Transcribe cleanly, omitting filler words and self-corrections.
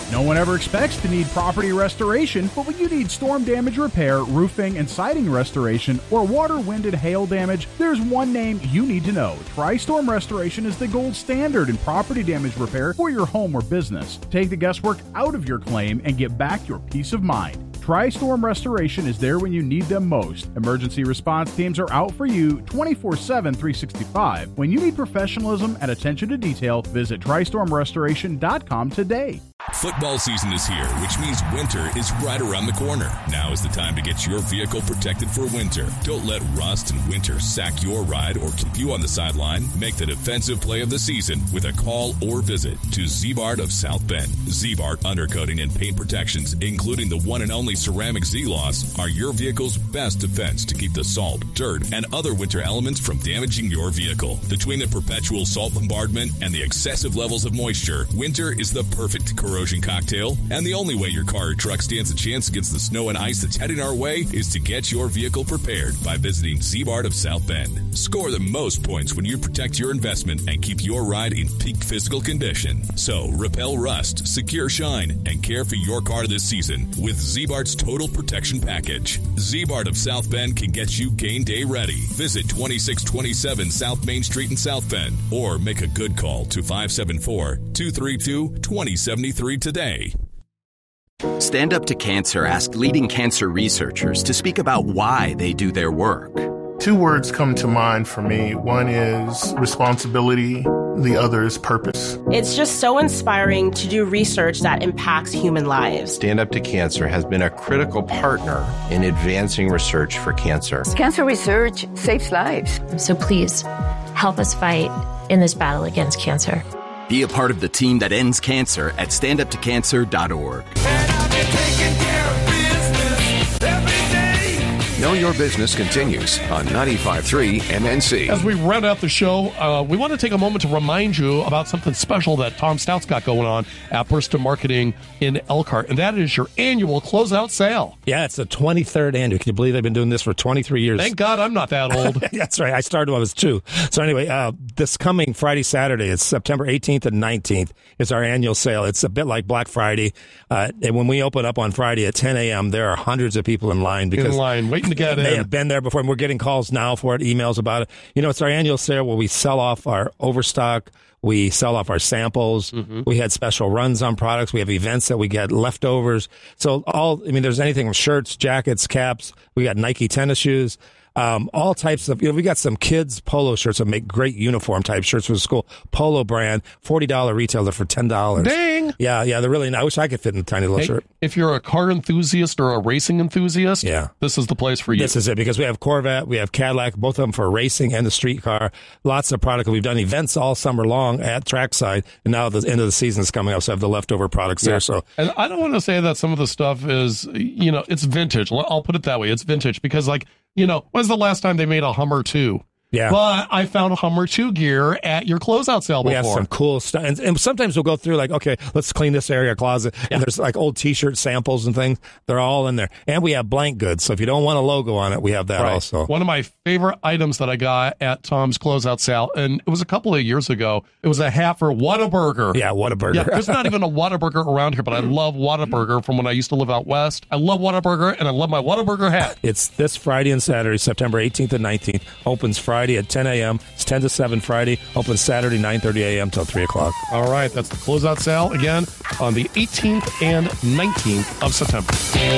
No one ever expects to need property restoration, but when you need storm damage repair, roofing and siding restoration, or water, wind, and hail damage, there's one name you need to know. TriStorm Restoration is the gold standard in property damage repair for your home or business. Take the guesswork out of your claim and get back your peace of mind. TriStorm Restoration is there when you need them most. Emergency response teams are out for you 24/7, 365. When you need professionalism and attention to detail, visit TriStormRestoration.com today. Football season is here, which means winter is right around the corner. Now is the time to get your vehicle protected for winter. Don't let rust and winter sack your ride or keep you on the sideline. Make the defensive play of the season with a call or visit to Z-Bart of South Bend. Z-Bart Undercoating and Paint Protections, including the one and only ceramic Z-Loss, are your vehicle's best defense to keep the salt, dirt, and other winter elements from damaging your vehicle. Between the perpetual salt bombardment and the excessive levels of moisture, winter is the perfect corrosion cocktail, and the only way your car or truck stands a chance against the snow and ice that's heading our way is to get your vehicle prepared by visiting Z-Bart of South Bend. Score the most points when you protect your investment and keep your ride in peak physical condition. So repel rust, secure shine, and care for your car this season with Z-Bart's Total Protection Package. Z-Bart of South Bend can get you game day ready. Visit 2627 South Main Street in South Bend or make a good call to 574-232-2073 today. Stand Up to Cancer asked leading cancer researchers to speak about why they do their work. Two words come to mind for me. One is responsibility. The other is purpose. It's just so inspiring to do research that impacts human lives. Stand Up to Cancer has been a critical partner in advancing research for cancer. Cancer research saves lives. So please, help us fight in this battle against cancer. Be a part of the team that ends cancer at standuptocancer.org. Know Your Business continues on 95.3 MNC. As we round out the show, we want to take a moment to remind you about something special that Tom Stout's got going on at Burston Marketing in Elkhart, and that is your annual closeout sale. Yeah, it's the 23rd annual. Can you believe they've been doing this for 23 years? Thank God I'm not that old. That's right. I started when I was 2. So anyway, this coming Friday, Saturday, it's September 18th and 19th, is our annual sale. It's a bit like Black Friday. And when we open up on Friday at 10 a.m., there are hundreds of people in line because waiting to get in. They have been there before, and we're getting calls now for it, emails about it. You know, it's our annual sale where we sell off our overstock. We sell off our samples. Mm-hmm. We had special runs on products. We have events that we get leftovers. So there's anything from shirts, jackets, caps. We got Nike tennis shoes. All types of, we got some kids polo shirts that make great uniform type shirts for the school. Polo brand, $40 retailer for $10. Dang! Yeah, they're really nice. I wish I could fit in a tiny little shirt. If you're a car enthusiast or a racing enthusiast, this is the place for you. This is it, because we have Corvette, we have Cadillac, both of them for racing and the street car. Lots of product. We've done events all summer long at Trackside, and now the end of the season is coming up, so I have the leftover products there. So, and I don't want to say that some of the stuff is, it's vintage. I'll put it that way. It's vintage because, when's the last time they made a Hummer 2? Yeah. But I found Hummer 2 gear at your closeout sale before. We have some cool stuff. And sometimes we'll go through okay, let's clean this area closet. Yeah. And there's old T-shirt samples and things. They're all in there. And we have blank goods. So if you don't want a logo on it, we have that also. One of my favorite items that I got at Tom's closeout sale, and it was a couple of years ago, it was a hat for Whataburger. Yeah, Whataburger. Yeah, there's not even a Whataburger around here, but I love Whataburger from when I used to live out west. I love Whataburger, and I love my Whataburger hat. It's this Friday and Saturday, September 18th and 19th. Opens Friday at 10 a.m. It's 10 to 7 Friday. Open Saturday, 9:30 a.m. till 3 o'clock. All right, that's the closeout sale again on the 18th and 19th of September.